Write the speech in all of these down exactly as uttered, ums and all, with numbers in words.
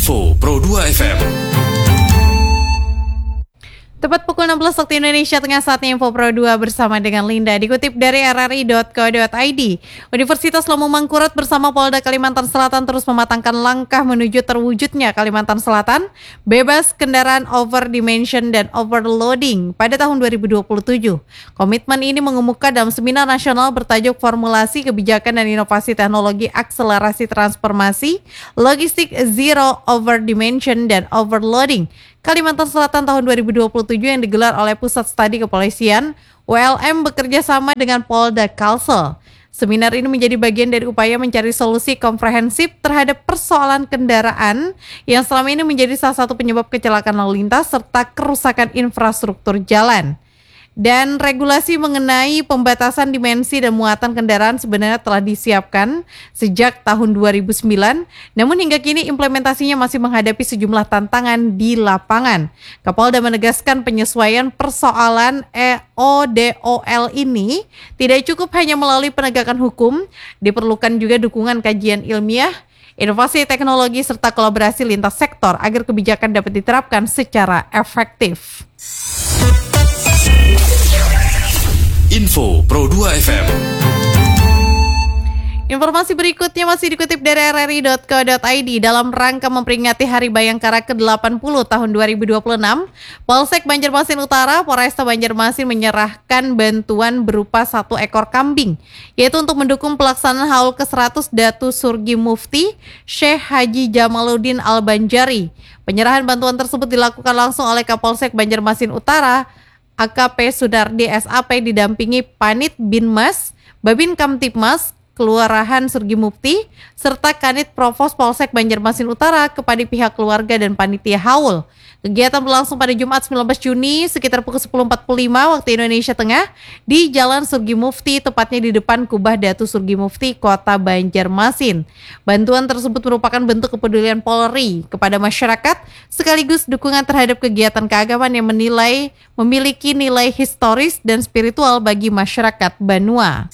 Info Pro dua F M. Tepat pukul enam belas waktu Indonesia Tengah, saatnya Info Pro dua bersama dengan Linda. Dikutip dari r r i dot co dot i d, Universitas Lambung Mangkurat bersama Polda Kalimantan Selatan terus mematangkan langkah menuju terwujudnya Kalimantan Selatan bebas kendaraan over dimension dan overloading pada tahun dua ribu dua puluh tujuh. Komitmen ini mengemuka dalam seminar nasional bertajuk Formulasi Kebijakan dan Inovasi Teknologi Akselerasi Transformasi Logistik Zero Over Dimension dan Overloading Kalimantan Selatan tahun dua ribu dua puluh tujuh yang digelar oleh Pusat Studi Kepolisian W L M bekerja sama dengan Polda Kalsel. Seminar ini menjadi bagian dari upaya mencari solusi komprehensif terhadap persoalan kendaraan yang selama ini menjadi salah satu penyebab kecelakaan lalu lintas serta kerusakan infrastruktur jalan. Dan regulasi mengenai pembatasan dimensi dan muatan kendaraan sebenarnya telah disiapkan sejak tahun dua ribu sembilan, namun hingga kini implementasinya masih menghadapi sejumlah tantangan di lapangan. Kapolda menegaskan penyesuaian persoalan E O D O L ini tidak cukup hanya melalui penegakan hukum, diperlukan juga dukungan kajian ilmiah, inovasi teknologi serta kolaborasi lintas sektor agar kebijakan dapat diterapkan secara efektif. Info Pro dua F M. Informasi berikutnya masih dikutip dari r r i dot co dot i d. Dalam rangka memperingati Hari Bayangkara ke delapan puluh tahun dua ribu dua puluh enam, Polsek Banjarmasin Utara, Polresta Banjarmasin menyerahkan bantuan berupa satu ekor kambing, yaitu untuk mendukung pelaksanaan haul ke seratus Datu Surgi Mufti Syekh Haji Jamaluddin Al-Banjari. Penyerahan bantuan tersebut dilakukan langsung oleh Kapolsek Banjarmasin Utara, A K P Sudardi S A P didampingi Panit Binmas, Babin Kamtipmas, Kelurahan Surgi Mufti, serta Kanit Provos Polsek Banjarmasin Utara kepada pihak keluarga dan panitia haul. Kegiatan berlangsung pada Jumat sembilan belas Juni sekitar pukul sepuluh empat puluh lima waktu Indonesia Tengah di Jalan Surgi Mufti, tepatnya di depan Kubah Datu Surgi Mufti, Kota Banjarmasin. Bantuan tersebut merupakan bentuk kepedulian Polri kepada masyarakat sekaligus dukungan terhadap kegiatan keagamaan yang menilai memiliki nilai historis dan spiritual bagi masyarakat Banua.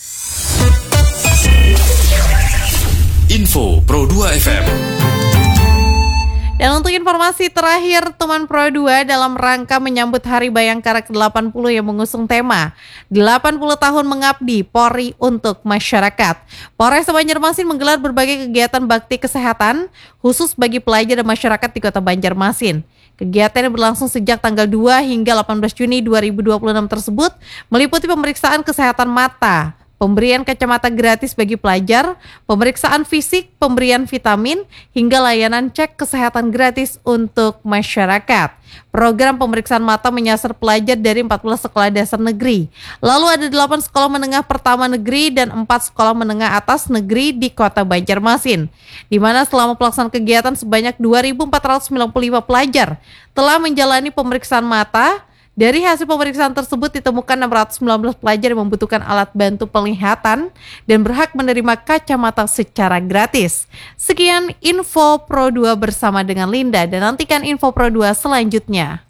Info Pro dua F M. Dan untuk informasi terakhir teman Pro dua, dalam rangka menyambut Hari Bayangkara ke delapan puluh yang mengusung tema delapan puluh tahun mengabdi Polri untuk masyarakat, Polres Banjarmasin menggelar berbagai kegiatan bakti kesehatan khusus bagi pelajar dan masyarakat di Kota Banjarmasin. Kegiatan yang berlangsung sejak tanggal dua hingga delapan belas Juni dua ribu dua puluh enam tersebut meliputi pemeriksaan kesehatan mata, pemberian kacamata gratis bagi pelajar, pemeriksaan fisik, pemberian vitamin, hingga layanan cek kesehatan gratis untuk masyarakat. Program pemeriksaan mata menyasar pelajar dari empat belas sekolah dasar negeri. Lalu ada delapan sekolah menengah pertama negeri dan empat sekolah menengah atas negeri di Kota Banjarmasin, di mana selama pelaksanaan kegiatan sebanyak dua ribu empat ratus sembilan puluh lima pelajar telah menjalani pemeriksaan mata. Dari hasil pemeriksaan tersebut ditemukan enam ratus sembilan belas pelajar yang membutuhkan alat bantu penglihatan dan berhak menerima kacamata secara gratis. Sekian Info Pro dua bersama dengan Linda, dan nantikan Info Pro dua selanjutnya.